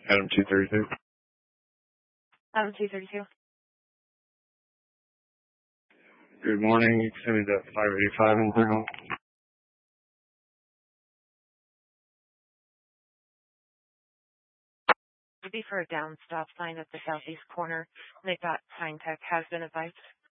Adam 232. Adam 232. Good morning. You can send me to 585 in Greenville. Would be for a down stop sign at the southeast corner. They've got sign tech has been advised.